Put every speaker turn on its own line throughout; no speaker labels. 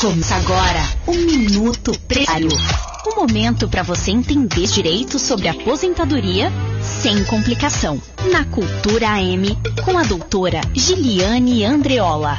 Começa agora o Minuto Previdenciário. Um momento para você entender direito sobre aposentadoria sem complicação. Na Cultura AM, com a doutora Giliane Andreola.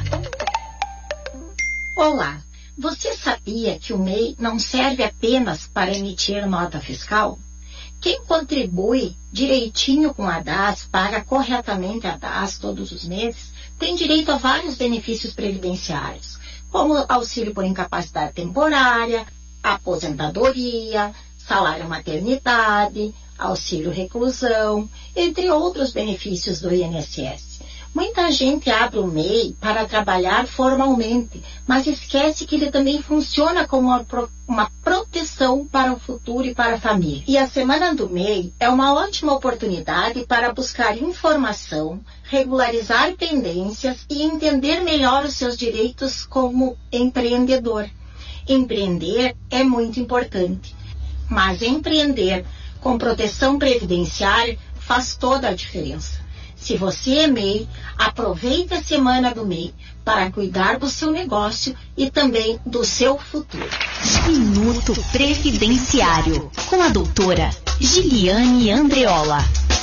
Olá, você sabia que o MEI não serve apenas para emitir nota fiscal? Quem contribui direitinho com a DAS, paga corretamente a DAS todos os meses, tem direito a vários benefícios previdenciários, como auxílio por incapacidade temporária, aposentadoria, salário maternidade, auxílio reclusão, entre outros benefícios do INSS. Muita gente abre o MEI para trabalhar formalmente, mas esquece que ele também funciona como uma proteção para o futuro e para a família. E a Semana do MEI é uma ótima oportunidade para buscar informação, regularizar pendências e entender melhor os seus direitos como empreendedor. Empreender é muito importante, mas empreender com proteção previdenciária faz toda a diferença. Se você é MEI, aproveite a Semana do MEI para cuidar do seu negócio e também do seu futuro.
Minuto Previdenciário, com a doutora Giliane Andreola.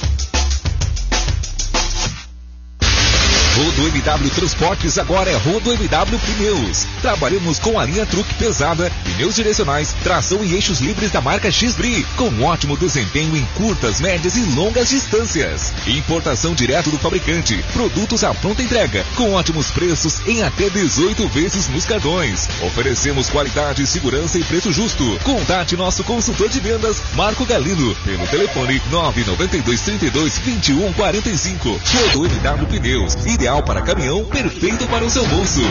Rodo MW Transportes agora é Rodo MW Pneus. Trabalhamos com a linha truque pesada, pneus direcionais, tração e eixos livres da marca X-Bri, com ótimo desempenho em curtas, médias e longas distâncias. Importação direto do fabricante, produtos à pronta entrega, com ótimos preços em até 18 vezes nos cartões. Oferecemos qualidade, segurança e preço justo. Contate nosso consultor de vendas, Marco Galino, pelo telefone 992322145. Rodo MW Pneus. Ideal para caminhão, perfeito para o seu bolso.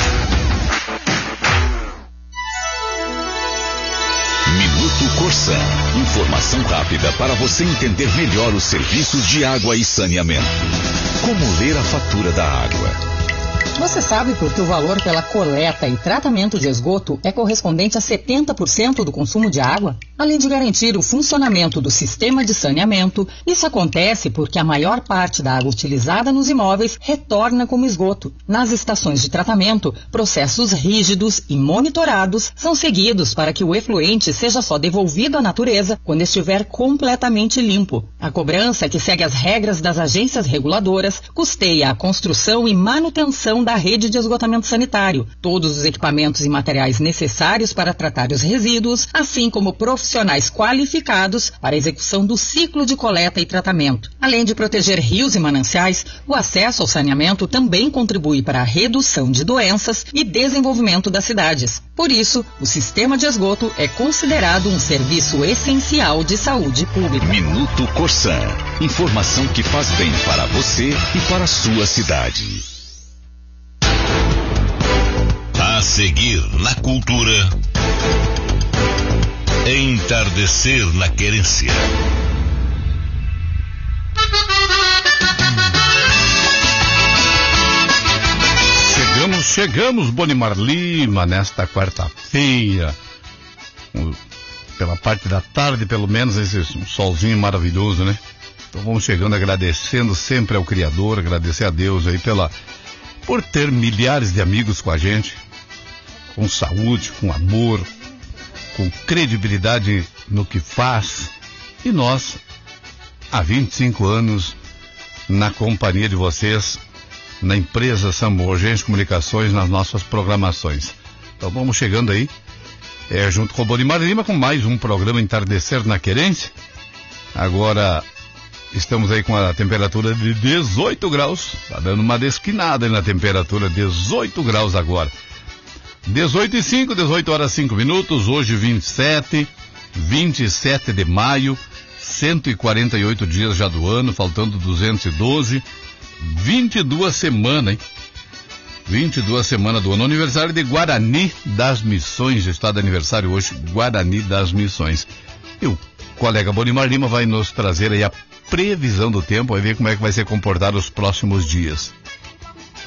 Minuto Corsã. Informação rápida para você entender melhor os serviços de água e saneamento. Como ler a fatura da água?
Você sabe por que o valor pela coleta e tratamento de esgoto é correspondente a 70% do consumo de água? Além de garantir o funcionamento do sistema de saneamento, isso acontece porque a maior parte da água utilizada nos imóveis retorna como esgoto. Nas estações de tratamento, processos rígidos e monitorados são seguidos para que o efluente seja só devolvido à natureza quando estiver completamente limpo. A cobrança, que segue as regras das agências reguladoras, custeia a construção e manutenção da rede de esgotamento sanitário, todos os equipamentos e materiais necessários para tratar os resíduos, assim como profissionais qualificados para a execução do ciclo de coleta e tratamento. Além de proteger rios e mananciais, o acesso ao saneamento também contribui para a redução de doenças e desenvolvimento das cidades. Por isso, o sistema de esgoto é considerado um serviço essencial de saúde pública.
Minuto Corsã. Informação que faz bem para você e para a sua cidade. A seguir na Cultura, Entardecer na Querência.
Chegamos, Bonimar Lima, nesta quarta-feira, pela parte da tarde, pelo menos, um solzinho maravilhoso, né? Então vamos chegando, agradecendo sempre ao Criador, agradecer a Deus aí por ter milhares de amigos com a gente, com saúde, com amor, com credibilidade no que faz. E nós, há 25 anos, na companhia de vocês, na empresa Samborgense Comunicações, nas nossas programações. Então vamos chegando aí, junto com o Bonimar Lima, com mais um programa Entardecer na Querência. Agora estamos aí com a temperatura de 18 graus, tá dando uma desquinada aí na temperatura, 18 graus agora. 18:05, 18 horas 5 minutos, hoje 27 de maio, 148 dias já do ano, faltando 212, 22 semanas, hein? 22 semanas do ano, aniversário de Guarani das Missões, está de aniversário hoje, Guarani das Missões. E o colega Bonimar Lima vai nos trazer aí a previsão do tempo, vai ver como é que vai se comportar os próximos dias.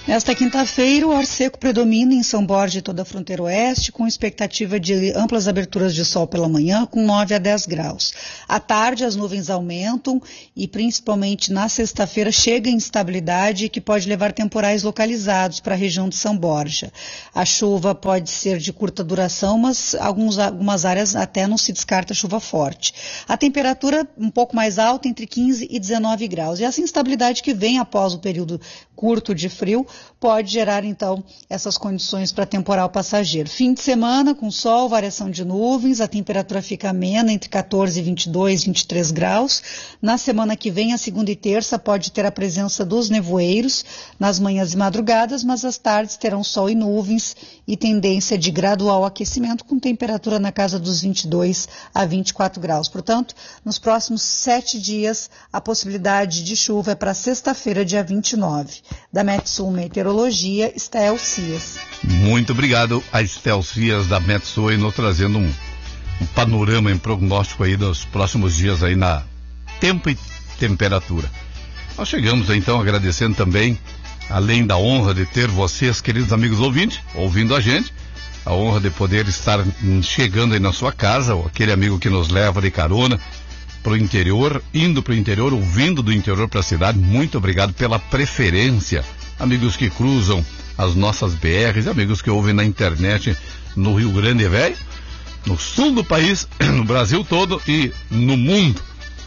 Nesta quinta-feira, o ar seco predomina em São Borja e toda a fronteira oeste, com expectativa de amplas aberturas de sol pela manhã, com 9 a 10 graus. À tarde, as nuvens aumentam e, principalmente na sexta-feira, chega a instabilidade que pode levar temporais localizados para a região de São Borja. A chuva pode ser de curta duração, mas algumas áreas até não se descarta chuva forte. A temperatura um pouco mais alta, entre 15 e 19 graus. E essa instabilidade que vem após o período curto de frio pode gerar, então, essas condições para temporal passageiro. Fim de semana, com sol, variação de nuvens, a temperatura fica amena, entre 14 e 22, 23 graus. Na semana que vem, a segunda e terça, pode ter a presença dos nevoeiros nas manhãs e madrugadas, mas as tardes terão sol e nuvens e tendência de gradual aquecimento, com temperatura na casa dos 22 a 24 graus. Portanto, nos próximos 7 dias, a possibilidade de chuva é para sexta-feira, dia 29. Da Metsul Meteorologia, Estel Cias.
Muito obrigado a Estel Cias da Metsul aí nos trazendo um panorama em prognóstico aí dos próximos dias aí na tempo e temperatura. Nós chegamos então agradecendo também, além da honra de ter vocês, queridos amigos ouvintes, ouvindo a gente, a honra de poder estar chegando aí na sua casa, ou aquele amigo que nos leva de carona para o interior, indo para o interior, ouvindo do interior para a cidade. Muito obrigado pela preferência. Amigos que cruzam as nossas BRs, amigos que ouvem na internet no Rio Grande Velho, no sul do país, no Brasil todo e no mundo.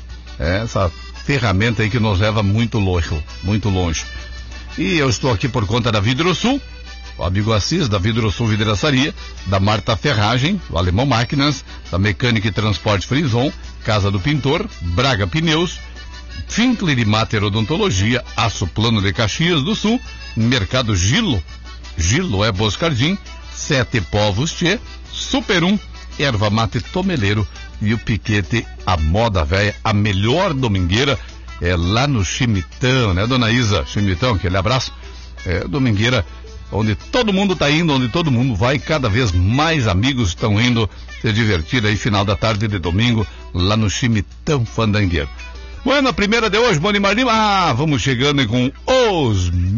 Essa ferramenta aí que nos leva muito longe. E eu estou aqui por conta da Vidrosul, o amigo Assis, da Vidrosul Vidraçaria, da Marta Ferragem, do Alemão Máquinas, da Mecânica e Transporte Frison, Casa do Pintor, Braga Pneus, Finkler e Mater Odontologia, Aço Plano de Caxias do Sul, Mercado Gilo é Boscardim, Sete Povos Tchê, Super 1, Erva Mate Tomeleiro e o Piquete, a moda velha, a melhor domingueira é lá no Chimitão, né, dona Isa? Chimitão, aquele abraço. Domingueira onde todo mundo está indo, onde todo mundo vai, cada vez mais amigos estão indo se divertir aí final da tarde de domingo lá no Chimitão Fandangueiro. Bueno, a primeira de hoje, Boni Marlim, vamos chegando com os